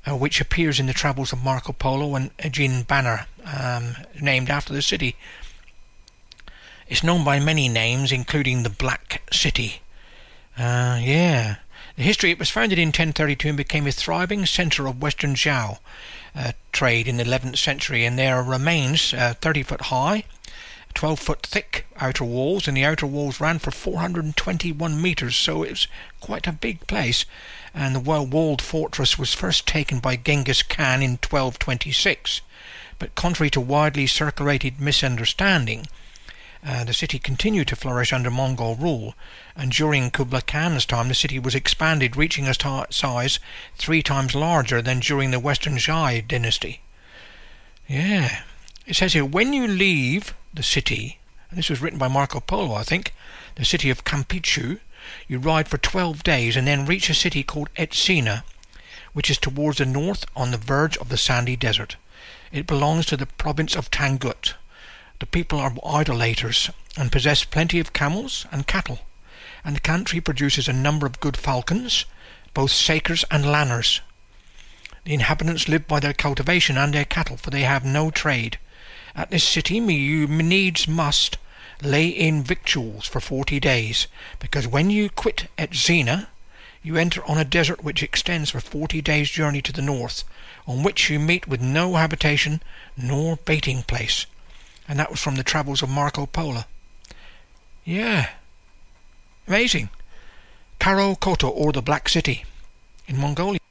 which appears in the travels of Marco Polo and Eugene Banner, named after the city. It's known by many names, including the Black City. The history: it was founded in 1032 and became a thriving centre of Western Zhao trade in the 11th century, and there remains 30-foot high, 12-foot thick outer walls, and the outer walls ran for 421 metres, so it was quite a big place. And the well-walled fortress was first taken by Genghis Khan in 1226, but contrary to widely circulated misunderstanding, the city continued to flourish under Mongol rule, and during Kublai Khan's time the city was expanded, reaching a size 3 times larger than during the Western Zhai dynasty. It says here, when you leave the city, and this was written by Marco Polo, I think, the city of Campeche, you ride for 12 days and then reach a city called Etsina, which is towards the north on the verge of the sandy desert. It belongs to the province of Tangut. The people are idolaters and possess plenty of camels and cattle, and the country produces a number of good falcons, both sakers and lanners. The inhabitants live by their cultivation and their cattle, for they have no trade. At this city you needs must lay in victuals for 40 days, because when you quit Etsina, you enter on a desert which extends for 40 days' journey to the north, on which you meet with no habitation nor baiting place. And that was from the travels of Marco Polo. Amazing. Karo Koto, or the Black City, in Mongolia.